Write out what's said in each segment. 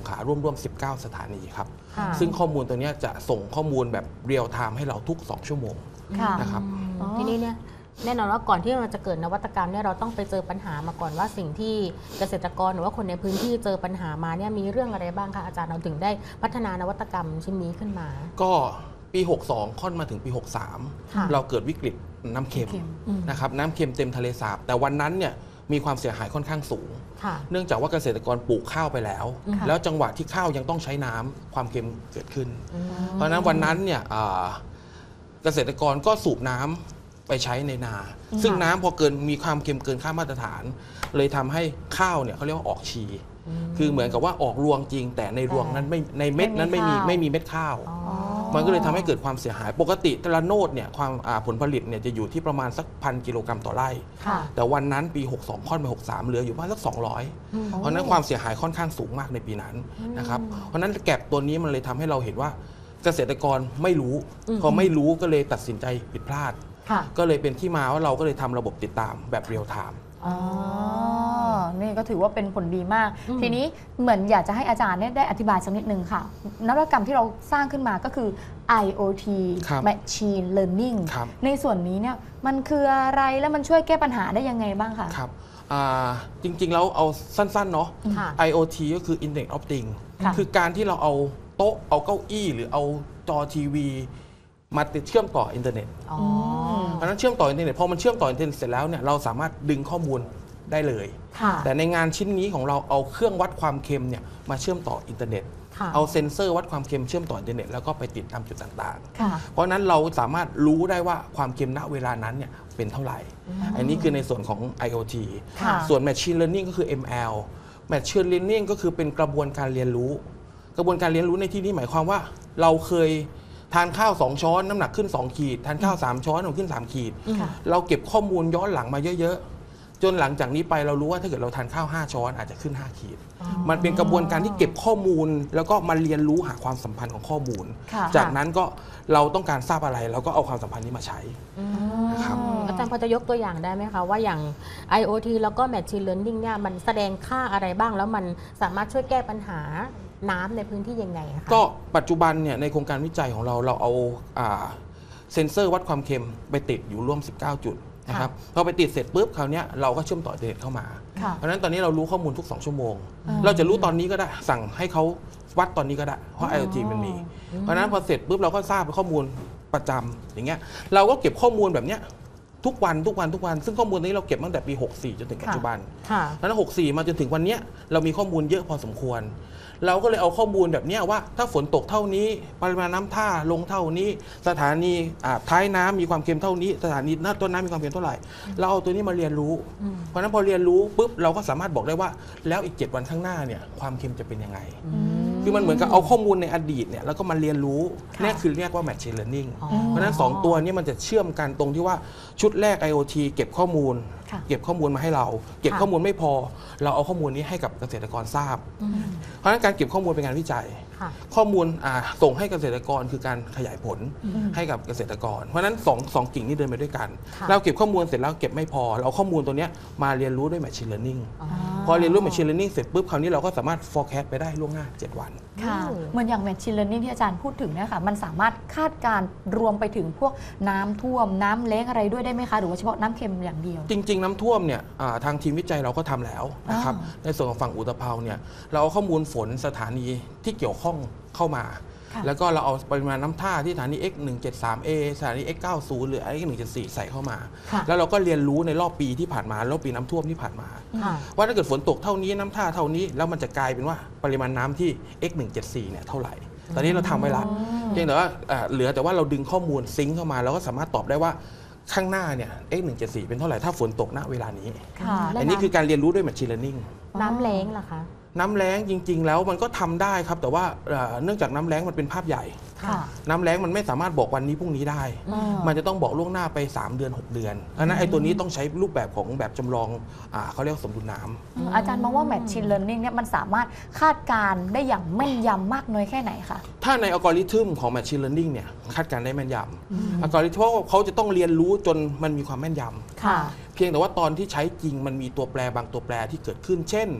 ขาร่วม19 สถานีครับซึ่งข้อมูลตัวนี้จะส่งข้อมูลแบบเรียลไทม์ให้เราทุก2 ชั่วโมงนะครับทีนี้เนี่ยแน่นอนว่าก่อนที่เราจะเกิดนวัตกรรมเนี่ยเราต้องไปเจอปัญหามาก่อนว่าสิ่งที่เกษตรกรหรือว่าคนในพื้นที่เจอปัญหามาเนี่ยมีเรื่องอะไรบ้างคะอาจารย์เราถึงได้พัฒนานวัตกรรมชิ้นนี้ขึ้นมาก็ปี62ค่อนมาถึงปี63เราเกิดวิกฤตน้ำเค็มนะครับน้ำเค็มเต็มทะเลสาบแต่วันนั้นเนี่ยมีความเสียหายค่อนข้างสูงเนื่องจากว่าเกษตรกรปลูกข้าวไปแล้วแล้วจังหวะที่ข้าวยังต้องใช้น้ำความเค็มเกิดขึ้นเพราะฉะนั้นวันนั้นเนี่ยเกษตรกรก็สูบน้ำไปใช้ในนาซึ่งน้ำพอมีความเค็มเกินค่ามาตรฐานเลยทำให้ข้าวเนี่ยเขาเรียกว่าออกชีคือเหมือนกับว่าออกรวงจริงแต่ในรวงนั้นไม่ในเม็ดนั้นไม่มีเม็ดข้าวมันก็เลยทำให้เกิดความเสียหายปกติแต่ละโนดเนี่ยความผลผลิตเนี่ยจะอยู่ที่ประมาณสัก1,000 กิโลกรัมต่อไร่แต่วันนั้นปี62ค่อนไป63เหลืออยู่ประมาณสัก200เพราะนั้นความเสียหายค่อนข้างสูงมากในปีนั้นนะครับเพราะนั้นแก็บตัวนี้มันเลยทำให้เราเห็นว่าเกษตรกรไม่รู้พอไม่รู้ก็เลยตัดสินใจผิดพลาดก็เลยเป็นที่มาว่าเราก็เลยทำระบบติดตามแบบเรียลไทม์นี่ก็ถือว่าเป็นผลดีมากทีนี้เหมือนอยากจะให้อาจารย์ได้อธิบายสักนิดนึงค่ะนวัตกรรมที่เราสร้างขึ้นมาก็คือ IoT Machine Learning ในส่วนนี้เนี่ยมันคืออะไรแล้วมันช่วยแก้ปัญหาได้ยังไงบ้างคะครับจริงๆแล้วเอาสั้นๆเนาะ IoT ก็คือ Internet of Things คือการที่เราเอาโต๊ะเอาเก้าอี้หรือเอาจอทีวีมาติดเชื่อมต่ออินเทอร์เน็ตเพราะนั้นเชื่อมต่ออินเทอร์เน็ตพอมันเชื่อมต่ออินเทอร์เน็ตเสร็จแล้วเนี่ยเราสามารถดึงข้อมูลได้เลยแต่ในงานชิ้นนี้ของเราเอาเครื่องวัดความเค็มเนี่ยมาเชื่อมต่ออินเทอร์เน็ตเอาเซ็นเซอร์วัดความเค็มเชื่อมต่ออินเทอร์เน็ตแล้วก็ไปติดตามจุดต่างๆเพราะนั้นเราสามารถรู้ได้ว่าความเค็มณเวลานั้นเนี่ยเป็นเท่าไหร่อันนี้คือในส่วนของ IoT ส่วน Machine Learning ก็คือ ML Machine Learning ก็คือเป็นกระบวนการเรียนรู้กระบวนการเรียนรู้ในที่นี้หมายความว่าเราเคยทานข้าว2 ช้อนน้ำหนักขึ้น2 ขีดทานข้าว3 ช้อนน้ำหนักขึ้น3 ขีดเราเก็บข้อมูลย้อนหลังมาเยอะๆจนหลังจากนี้ไปเรารู้ว่าถ้าเกิดเราทานข้าว5 ช้อนอาจจะขึ้น5 ขีดมันเป็นกระบวนการที่เก็บข้อมูลแล้วก็มาเรียนรู้หาความสัมพันธ์ของข้อมูลจากนั้นก็เราต้องการทราบอะไรเราก็เอาความสัมพันธ์นี้มาใช้นะครับอาจารย์พอจะยกตัวอย่างได้ไหมคะว่าอย่าง IoT แล้วก็ Machine Learning เนี่ยมันแสดงค่าอะไรบ้างแล้วมันสามารถช่วยแก้ปัญหาน้ำในพื้นที่ยังไงคะก็ปัจจุบันเนี่ยในโครงการวิจัยของเราเอาเซ็นเซอร์วัดความเค็มไปติดอยู่ร่วม19 จุดนะครับพอไปติดเสร็จปุ๊บคราวนี้เราก็เชื่อมต่ออินเทอร์เน็ตเข้ามาเพราะฉะนั้นตอนนี้เรารู้ข้อมูลทุก2 ชั่วโมงเราจะรู้ตอนนี้ก็ได้สั่งให้เขาวัดตอนนี้ก็ได้เพราะ IoT มันมีเพราะฉะนั้นพอเสร็จปุ๊บเราก็ทราบข้อมูลประจำอย่างเงี้ยเราก็เก็บข้อมูลแบบเนี้ยทุกวันซึ่งข้อมูลนี้เราเก็บตั้งแต่ปี64จนถึงปัจจุบันแล้ว64มาจนถึงวันนี้เรามีข้อมูลเยอะพอสมควรเราก็เลยเอาข้อมูลแบบนี้ว่าถ้าฝนตกเท่านี้ปริมาณน้ำท่าลงเท่านี้สถานีท้ายน้ำมีความเค็มเท่านี้สถานีต้นน้ำมีความเค็มเท่าไหร่เราเอาตัวนี้มาเรียนรู้เพราะนั้นพอเรียนรู้ปุ๊บเราก็สามารถบอกได้ว่าแล้วอีก7 วันข้างหน้าเนี่ยความเค็มจะเป็นยังไงคือมันเหมือนกับเอาข้อมูลในอดีตเนี่ยแล้วก็มาเรียนรู้นี่คือเรียกว่า Machine Learning เพราะนั้น2 ตัวนี้มันจะเชื่อมกันตรงที่ว่าชุดแรก IoT เก็บข้อมูลมาให้เราเก็บข้อมูลไม่พอเราเอาข้อมูลนี้ให้กับเกษตรกรทราบเพราะฉะนั้นการเก็บข้อมูลเป็นงานวิจัยข้อมูลส่งให้เกษตรกรคือการขยายผลให้กับเกษตรกรเพราะฉะนั้น2กิ่งนี้เดินไปด้วยกันเราเก็บข้อมูลเสร็จแล้วเก็บไม่พอเราเอาข้อมูลตัวนี้มาเรียนรู้ด้วย Machine Learning พอเรียนรู้ Machine Learning เสร็จปุ๊บคราวนี้เราก็สามารถ forecast ไปได้ล่วงหน้า7 วันค่ะเหมือนอย่าง Machine Learning ที่อาจารย์พูดถึงเนี่ยค่ะมันสามารถคาดการรวมไปถึงพวกน้ำท่วมน้ำแล้งอะไรด้วยได้ไหมคะหรือว่าเฉพาะน้ำเค็มอย่างเดียวจริงๆน้ำท่วมเนี่ยทางทีมวิจัยเราก็ทำแล้วนะครับในส่วนของฝั่งอุตภาวเนี่ยเราเอาข้อมูลฝนสถานีที่เกี่ยวข้องเข้ามาแล้วก็เราเอาปริมาณน้ำท่าที่สถานี X173A สถานี X90 หรือ X174 ใส่เข้ามาแล้วเราก็เรียนรู้ในรอบปีที่ผ่านมารอบปีน้ำท่วมที่ผ่านมาว่าถ้าเกิดฝนตกเท่านี้น้ำท่าเท่านี้แล้วมันจะกลายเป็นว่าปริมาณน้ำที่ X174 เนี่ยเท่าไหร่ตอนนี้เราทำไว้ละเพียงแต่ว่าเหลือแต่ว่าเราดึงข้อมูลซิงค์เข้ามาแล้วก็สามารถตอบได้ว่าข้างหน้าเนี่ย X174 เป็นเท่าไหร่ถ้าฝนตกณเวลานี้อันนี้คือการเรียนรู้ด้วย Machine Learning น้ำแล้งล่ะคะน้ำแล้งจริงๆแล้วมันก็ทำได้ครับแต่ว่าเนื่องจากน้ำแล้งมันเป็นภาพใหญ่น้ำแล้งมันไม่สามารถบอกวันนี้พรุ่งนี้ได้มันจะต้องบอกล่วงหน้าไป3 เดือน 6 เดือนเพราะฉะนั้นไอ้ตัวนี้ต้องใช้รูปแบบของแบบจำลองเขาเรียกสมดุลน้ำอาจารย์มองว่า Machine Learning เนี่ยมันสามารถคาดการณ์ได้อย่างแม่นยำมากน้อยแค่ไหนคะถ้าในอัลกอริทึมของ Machine Learning เนี่ยคาดการณ์ได้แม่นยำอัลกอริทึมเขาจะต้องเรียนรู้จนมันมีความแม่นยำเพียงแต่ว่าตอนที่ใช้จริงมันมีตัวแปรบางตัวแปรที่เกิดขึ้นเช่น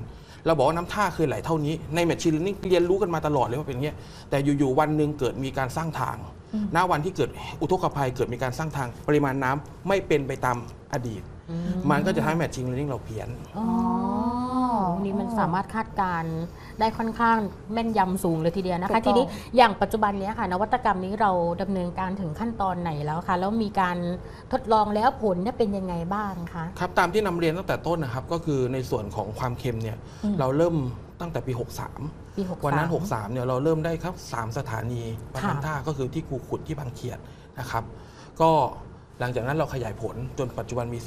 เราบอกว่าน้ำท่าเคยไหลเท่านี้ในแมชชีนเลอร์นิ่งเรียนรู้กันมาตลอดเลยว่าเป็นอย่างเงี้ยแต่อยู่ๆวันหนึ่งเกิดมีการสร้างทางณวันที่เกิดอุทกภัยเกิดมีการสร้างทางปริมาณน้ำไม่เป็นไปตามอดีตมันก็จะทำให้แมชชีนเลอร์นิ่งเราเพี้ยนนี่มันสามารถคาดการณ์ได้ค่อนข้างแม่นยำสูงเลยทีเดียวนะคะทีนี้อย่างปัจจุบันนี้ค่ะนวัตกรรมนี้เราดำเนินการถึงขั้นตอนไหนแล้วคะแล้วมีการทดลองแล้วผลเป็นยังไงบ้างคะครับตามที่นำเรียนตั้งแต่ต้นนะครับก็คือในส่วนของความเค็มเนี่ยเราเริ่มตั้งแต่ปี 63วันนั้น 63เนี่ยเราเริ่มได้ครับ3สถานีประมาณท่าก็คือที่คูขุดที่บางเขียดนะครับก็หลังจากนั้นเราขยายผลจนปัจจุบันมี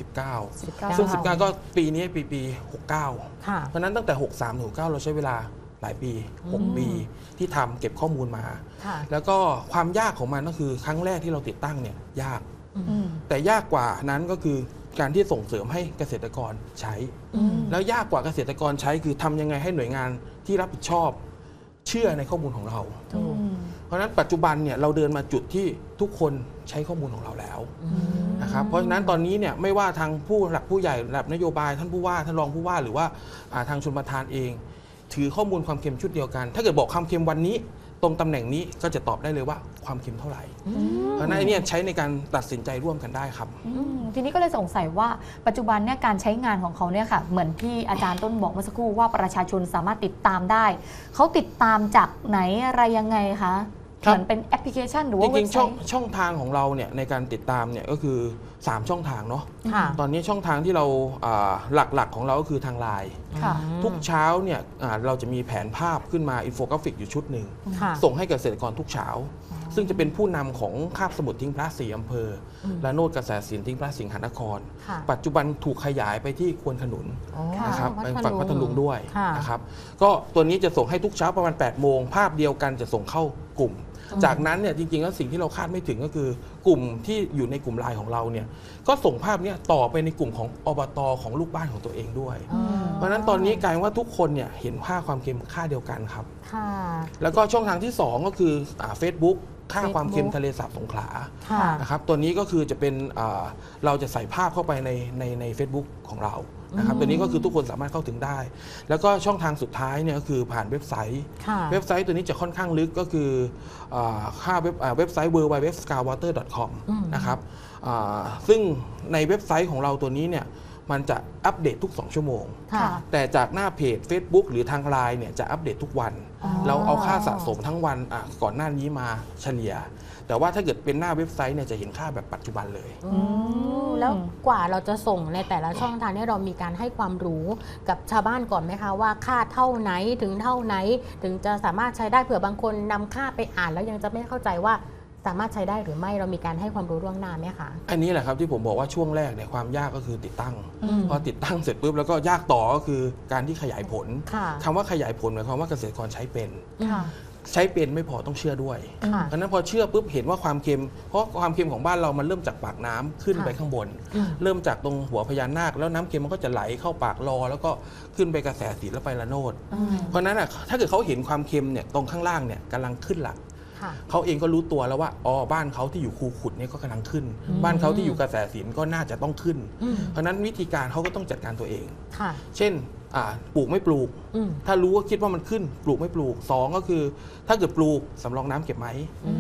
19ซึ่ง19ก็ปีนี้ปี69เพราะนั้นตั้งแต่63ถึง69เราใช้เวลาหลายปี6ปีที่ทำเก็บข้อมูลมาแล้วก็ความยากของมันก็คือครั้งแรกที่เราติดตั้งเนี่ยยากแต่ยากกว่านั้นก็คือการที่ส่งเสริมให้เกษตรกรใช้แล้วยากกว่าเกษตรกรใช้คือทำยังไงให้หน่วยงานที่รับผิดชอบเชื่อในข้อมูลของเราเพราะฉะนั้นปัจจุบันเนี่ยเราเดินมาจุดที่ทุกคนใช้ข้อมูลของเราแล้วนะครับเพราะฉะนั้นตอนนี้เนี่ยไม่ว่าทางผู้หลักผู้ใหญ่ระดับนโยบายท่านผู้ว่าท่านรองผู้ว่าหรือว่าทางชลประทานเองถือข้อมูลความเค็มชุดเดียวกันถ้าเกิดบอกความเค็มวันนี้ตรงตำแหน่งนี้ก็จะตอบได้เลยว่าความเค็มเท่าไหร่เพราะฉะนั้นเนี่ยใช้ในการตัดสินใจร่วมกันได้ครับทีนี้ก็เลยสงสัยว่าปัจจุบันเนี่ยการใช้งานของเขาเนี่ยค่ะเหมือนที่อาจารย์ต้นบอกเมื่อสักครู่ว่าประชาชนสามารถติดตามได้เขาติดตามจากไหนอะไรยังไงคะเหมือนเป็นแอปพลิเคชันหรือว่าเว็บไซต์ช่องทางของเราเนี่ยในการติดตามเนี่ยก็คือ3ช่องทางเนาะตอนนี้ช่องทางที่เราหลักๆของเราก็คือทางไลน์ทุกเช้าเนี่ยเราจะมีแผนภาพขึ้นมาอินโฟกราฟิกอยู่ชุดหนึ่งส่งให้เกษตรกรทุกเช้าซึ่งจะเป็นผู้นำของคาบสมุทรทิ้งพระ4อำเภอและโนดกระแสสินทิ้งพระสิงหนครปัจจุบันถูกขยายไปที่ควนขนุนนะครับไปฝั่งพัทลุงด้วยนะครับก็ตัวนี้จะส่งให้ทุกเช้าประมาณ8 โมงภาพเดียวกันจะส่งเข้ากลุ่มจากนั้นเนี่ยจริงๆแล้วสิ่งที่เราคาดไม่ถึงก็คือกลุ่มที่อยู่ในกลุ่มไลน์ของเราเนี่ยก็ส่งภาพนี้ต่อไปในกลุ่มของอบต.ของลูกบ้านของตัวเองด้วยเพราะฉะนั้นตอนนี้กลายว่าทุกคนเนี่ยเห็นค่าความเค็มค่าเดียวกันครับแล้วก็ช่องทางที่2ก็คือFacebookค่าความเค็มทะเลสาบสงขลานะครับตัวนี้ก็คือจะเป็นเราจะใส่ภาพเข้าไปใน Facebook ของเรานะครับตัวนี้ก็คือทุกคนสามารถเข้าถึงได้แล้วก็ช่องทางสุดท้ายเนี่ยก็คือผ่านเว็บไซต์ตัวนี้จะค่อนข้างลึกก็คือค่าเว็บไซต์ www.scoutwater.com นะครับซึ่งในเว็บไซต์ของเราตัวนี้เนี่ยมันจะอัปเดตทุก2ชั่วโมงแต่จากหน้าเพจ Facebook หรือทางไลน์เนี่ยจะอัปเดตทุกวันเราเอาค่าสะสมทั้งวันก่อนหน้านี้มาเฉลี่ยแต่ว่าถ้าเกิดเป็นหน้าเว็บไซต์เนี่ยจะเห็นค่าแบบปัจจุบันเลยแล้วกว่าเราจะส่งในแต่ละช่องทางนี้เรามีการให้ความรู้กับชาวบ้านก่อนไหมคะว่าค่าเท่าไหนถึงเท่าไหนถึงจะสามารถใช้ได้เผื่อบางคนนำค่าไปอ่านแล้วยังจะไม่เข้าใจว่าสามารถใช้ได้หรือไม่เรามีการให้ความรู้ล่วงหน้าไหมคะอันนี้แหละครับที่ผมบอกว่าช่วงแรกเนี่ยความยากก็คือติดตั้งพอติดตั้งเสร็จปุ๊บแล้วก็ยากต่อก็คือการที่ขยายผลคำว่าขยายผลหมายความว่าเกษตรกรใช้เป็นใช้เป็นไม่พอต้องเชื่อด้วยเพราะนั้นพอเชื่อปุ๊บเห็นว่าความเค็มเพราะความเค็มของบ้านเรามันเริ่มจากปากน้ำขึ้นไปข้างบนเริ่มจากตรงหัวพญานาคแล้วน้ำเค็มมันก็จะไหลเข้าปากรอแล้วก็ขึ้นไปกระแสสีแล้วไปละโนดเพราะนั้นถ้าเกิดเขาเห็นความเค็มเนี่ยตรงข้างล่างเนี่ยกำลังขึ้นหลักเขาเองก็รู้ตัวแล้วว่าอ๋อบ้านเขาที่อยู่คูขุดเนี่ยก็กำลังขึ้นบ้านเขาที่อยู่กระแสสินก็น่าจะต้องขึ้นเพราะนั้นวิธีการเขาก็ต้องจัดการตัวเองเช่นปลูกไม่ปลูกถ้ารู้ว่าคิดว่ามันขึ้นปลูกไม่ปลูก2ก็คือถ้าเกิดปลูกสำรองน้ำเก็บไหม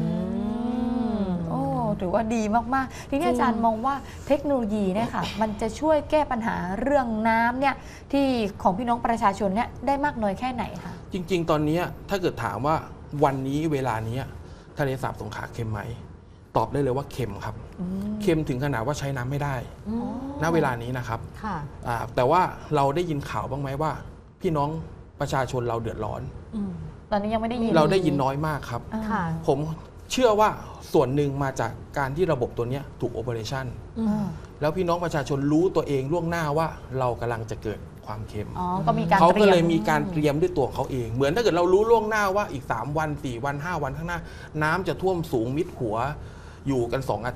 ถือว่าดีมากๆทีนี้อาจารย์มองว่าเทคโนโลยีเนี่ยค่ะมันจะช่วยแก้ปัญหาเรื่องน้ำเนี่ยที่ของพี่น้องประชาชนเนี่ยได้มากน้อยแค่ไหนคะจริงๆตอนนี้ถ้าเกิดถามว่าวันนี้เวลานี้ทะเลสาบสงขลาเค็มไหมตอบได้เลยว่าเค็มครับเค็มถึงขนาดว่าใช้น้ำไม่ได้ณเวลานี้นะครับแต่ว่าเราได้ยินข่าวบ้างไหมว่าพี่น้องประชาชนเราเดือดร้อนตอนนี้ยังไม่ได้ยินเราได้ยินน้อยมากครับผมเชื่อว่าส่วนหนึ่งมาจากการที่ระบบตัวนี้ถูกโอเปอเรชั่นแล้วพี่น้องประชาชนรู้ตัวเองล่วงหน้าว่าเรากำลังจะเกิดความเค็มเขาก็เลยมีการเตรียมด้วยตัวเขาเองเหมือนถ้าเกิดเรารู้ล่วงหน้าว่าอีก3 วัน 4 วัน 5 วันข้างหน้าน้ำจะท่วมสูงมิดหัวอยู่กัน2 อาทิตย์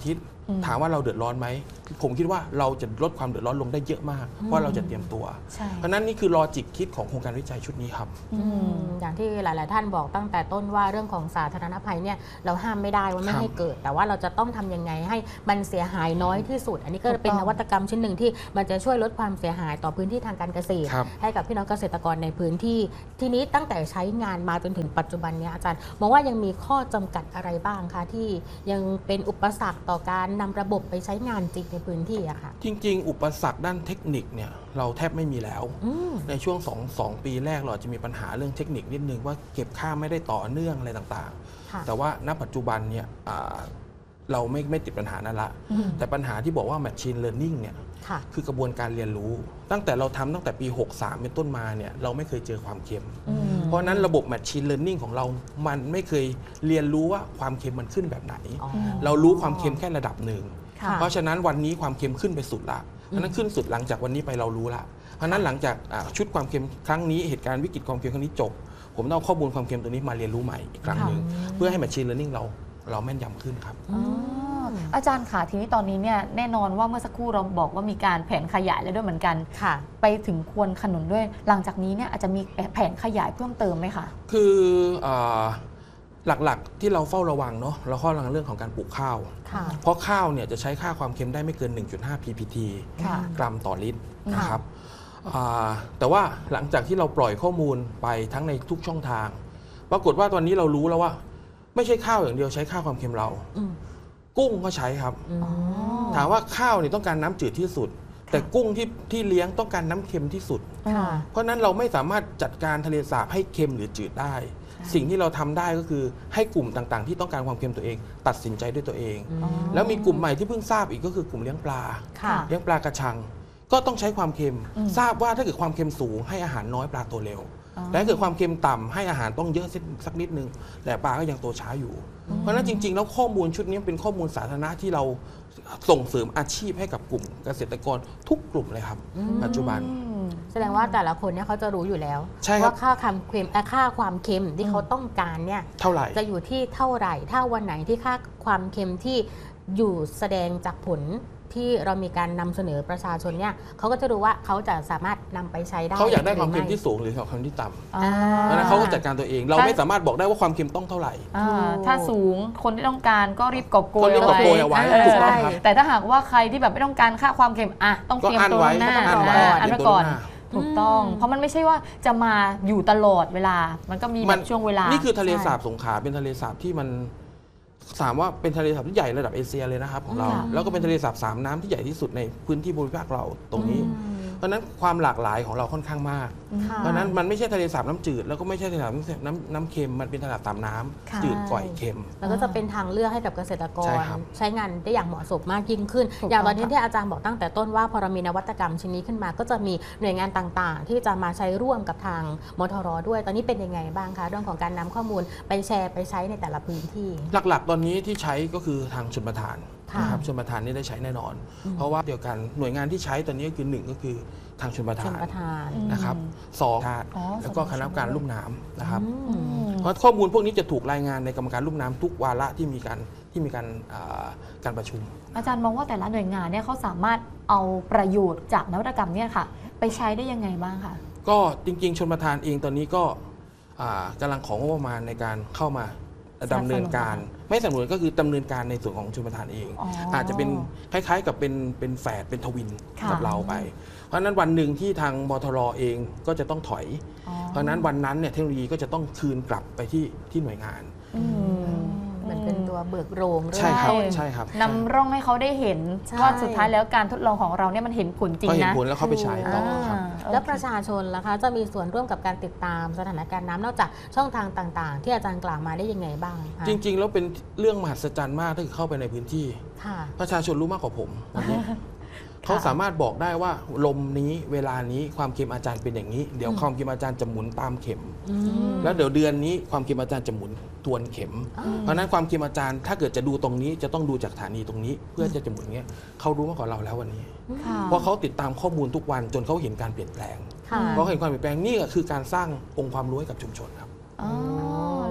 ถามว่าเราเดือดร้อนไหมผมคิดว่าเราจะลดความเดือดร้อนลงได้เยอะมากเพราะเราจะเตรียมตัวเพราะนั้นนี่คือลอจิกคิดของโครงการวิจัยชุดนี้ครับอย่างที่หลายๆท่านบอกตั้งแต่ต้นว่าเรื่องของสาธารณภัยเนี่ยเราห้ามไม่ได้ว่าไม่ให้เกิดแต่ว่าเราจะต้องทำยังไงให้มันเสียหายน้อยที่สุดอันนี้ก็เป็นนวัตกรรมชิ้นหนึ่งที่มันจะช่วยลดความเสียหายต่อพื้นที่ทางการเกษตรให้กับพี่น้องเกษตรกรในพื้นที่ทีนี้ตั้งแต่ใช้งานมาจนถึงปัจจุบันนี้อาจารย์มองว่ายังมีข้อจำกัดอะไรบ้างคะที่ยังเป็นอุปสรรคต่อการนำระบบไปใช้งานจริงในพื้นที่อะค่ะจริงๆอุปสรรคด้านเทคนิคเนี่ยเราแทบไม่มีแล้วในช่วง2 ปีแรกเราจะมีปัญหาเรื่องเทคนิคนิดนึงว่าเก็บค่าไม่ได้ต่อเนื่องอะไรต่างๆแต่ว่าณปัจจุบันเนี่ยเราไม่ติดปัญหานั้นละแต่ปัญหาที่บอกว่า Machine Learning เนี่ยคือกระบวนการเรียนรู้ตั้งแต่เราทำตั้งแต่ปี63เป็นต้นมาเนี่ยเราไม่เคยเจอความเค็มเพราะนั้นระบบ Machine Learning ของเรามันไม่เคยเรียนรู้ว่าความเค็มมันขึ้นแบบไหนเรารู้ความเค็มแค่ระดับหนึ่งเพราะฉะนั้นวันนี้ความเค็มขึ้นไปสุดละเพราะนั้นขึ้นสุดหลังจากวันนี้ไปเรารู้ละเพราะนั้นหลังจากชุดความเค็มครั้งนี้เหตุการณ์วิกฤตความเค็มครั้งนี้จบผมต้องเอาข้อมูลความเค็มตัวนี้มาเรียนรู้ใหม่อีกครั้งหนึ่งเพื่อให้ Machine Learning เราแม่นยำขึ้นครับอาจารย์ค่ะทีนี้ตอนนี้เนี่ยแน่นอนว่าเมื่อสักครู่เราบอกว่ามีการแผนขยายแล้วด้วยเหมือนกันไปถึงควนขนุนด้วยหลังจากนี้เนี่ยอาจจะมีแผนขยายเพิ่มเติมไหมคะคือหลักๆที่เราเฝ้าระวังเนาะเราเฝ้าระวังเรื่องของการปลูกข้าวเพราะข้าวเนี่ยจะใช้ค่าความเค็มได้ไม่เกิน 1.5 ppT กรัมต่อลิตรนะครับแต่ว่าหลังจากที่เราปล่อยข้อมูลไปทั้งในทุกช่องทางปรากฏว่าตอนนี้เรารู้แล้วว่าไม่ใช่ข้าวอย่างเดียวใช้ค่าความเค็มเรากุ้งก็ใช้ครับถามว่าข้าวเนี่ยต้องการน้ำจืดที่สุดแต่กุ้งที่เลี้ยงต้องการน้ำเค็มที่สุดเพราะนั้นเราไม่สามารถจัดการทะเลสาบให้เค็มหรือจืดได้สิ่งที่เราทำได้ก็คือให้กลุ่มต่างๆที่ต้องการความเค็มตัวเองตัดสินใจด้วยตัวเองแล้วมีกลุ่มใหม่ที่เพิ่งทราบอีกก็คือกลุ่มเลี้ยงปลาเลี้ยงปลากระชังก็ต้องใช้ความเค็มทราบว่าถ้าเกิดความเค็มสูงให้อาหารน้อยปลาโตเร็วแต่ถ้าเกิดความเค็มต่ำให้อาหารต้องเยอะสักนิดนึงแต่ปลาก็ยังโตช้าอยู่เพราะฉะนั้นจริงๆแล้วข้อมูลชุดนี้เป็นข้อมูลสาธารณะที่เราส่งเสริมอาชีพให้กับกลุ่มเกษตรกรทุกกลุ่มเลยครับปัจจุบันแสดงว่าแต่ละคนเนี่ยเขาจะรู้อยู่แล้วว่าค่าความเค็มที่เขาต้องการเนี่ยเท่าไหร่จะอยู่ที่เท่าไหร่ถ้าวันไหนที่ค่าความเค็มที่อยู่แสดงจากผลที่เรามีการนำเสนอประชาชนเนี่ยเขาก็จะรู้ว่าเขาจะสามารถนำไปใช้ได้เขาอยากได้ความเค็มที่สูงหรือความเค็มที่ต่ำแล้วเขาก็จัดการตัวเองเราไม่สามารถบอกได้ว่าความเค็มต้องเท่าไหร่ถ้าสูงคนที่ต้องการก็รีบกอบโกยเอาไว้แต่ถ้าหากว่าใครที่แบบไม่ต้องการค่าความเค็มต้องเตรียมตัวหน้าอันไว้ก่อนถูกต้องเพราะมันไม่ใช่ว่าจะมาอยู่ตลอดเวลามันก็มีช่วงเวลานี่คือทะเลสาบสงขลาเป็นทะเลสาบที่มันถามว่าเป็นทะเลสาบที่ใหญ่ระดับเอเชียเลยนะครับของเราแล้วก็เป็นทะเลสาบ3 น้ำที่ใหญ่ที่สุดในพื้นที่ภูมิภาคเราตรงนี้เพราะนั้นความหลากหลายของเราค่อนข้างมากเพราะนั้นมันไม่ใช่ทะเลสาบน้ำจืดแล้วก็ไม่ใช่ทะเลสาบน้ำเค็มมันเป็นทะเลสาบ3 น้ำจืดก่อยเค็มแล้วก็จะเป็นทางเลือกให้กับเกษตรกรใช้งานได้อย่างเหมาะสมมากยิ่งขึ้นอย่างตอนนี้ที่อาจารย์บอกตั้งแต่ต้นว่าพอเรามีนวัตกรรมชิ้นนี้ขึ้นมาก็จะมีหน่วยงานต่างๆที่จะมาใช้ร่วมกับทางมทร.ด้วยตอนนี้เป็นยังไงบ้างคะเรื่องของการนำข้อมูลไปแชร์ไปใช้ในแต่ละพื้นที่หลักๆตอนนี้ที่ใช้ก็คือทางชลประทานนะครับชลประทานนี่ได้ใช้แน่นอนเพราะว่าเดียวกันหน่วยงานที่ใช้ตอนนี้ก็คือ1ก็คือทางชลประทานนะครับ2แล้วก็คณะกรรมการลุ่มน้ำนะครับเพราะข้อมูลพวกนี้จะถูกรายงานในกรรมการลุ่มน้ำทุกวาระที่มีการประชุมอาจารย์มองว่าแต่ละหน่วยงานเนี่ยเขาสามารถเอาประโยชน์จากนวัตกรรมเนี่ยค่ะไปใช้ได้ยังไงบ้างคะก็จริงๆชลประทานเองตอนนี้ก็กำลังของงบประมาณในการเข้ามาดำเนินการไม่สนับสนุนก็คือดำเนินการในส่วนของชลประทานเองอาจจะเป็นคล้ายๆกับเป็นแฝดเป็นทวินกับเราไปเพราะฉะนั้นวันหนึ่งที่ทางมทร.เองก็จะต้องถอยเพราะฉะนั้นวันนั้นเนี่ยเทคโนโลยีก็จะต้องคืนกลับไปที่หน่วยงานมันเป็นตัวเบิกโรงใช่ครับนำร่องให้เขาได้เห็นว่าสุดท้ายแล้วการทดลองของเราเนี่ยมันเห็นผลจริงนะเห็นผลแล้วเขาไปใช้ต่อครับแล้วประชาชนล่ะคะจะมีส่วนร่วมกับการติดตามสถานการณ์น้ำนอกจากช่องทางต่างๆที่อาจารย์กล่าวมาได้ยังไงบ้างจริงๆแล้วเป็นเรื่องมหัศจรรย์มากถ้าเข้าไปในพื้นที่ประชาชนรู้มากกว่าผมวันนี้เขาสามารถบอกได้ว่าลมนี้เวลานี้ความเค็มอาจารย์เป็นอย่างนี้เดี๋ยวความเค็มอาจารย์จะหมุนตามเข็มแล้วเดี๋ยวเดือนนี้ความเค็มอาจารย์จะหมุนทวนเข็มเพราะนั้นความเค็มอาจารย์ถ้าเกิดจะดูตรงนี้จะต้องดูจากสถานีตรงนี้เพื่อจะหมุนเงี้ยเขารู้มากกว่าเราแล้ววันนี้เพราะเขาติดตามข้อมูลทุกวันจนเขาเห็นการเปลี่ยนแปลงเพราะเห็นความเปลี่ยนแปลงนี่ก็คือการสร้างองค์ความรู้ให้กับชุมชนครับ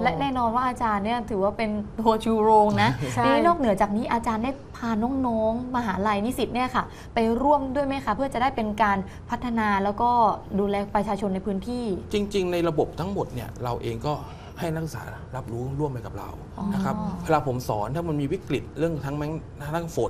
และแน่นอนว่าอาจารย์เนี่ยถือว่าเป็นตัวชูโรงนะใช่ทีนี้นอกเหนือจากนี้อาจารย์ได้พาน้องๆมหาลัยนิสิตเนี่ยค่ะไปร่วมด้วยไหมคะเพื่อจะได้เป็นการพัฒนาแล้วก็ดูแลประชาชนในพื้นที่จริง ๆ ในระบบทั้งหมดเนี่ยเราเองก็ให้นักศึกษารับรู้ร่วมไปกับเรานะครับเวลาผมสอนถ้ามันมีวิกฤตเรื่องทั้งฝน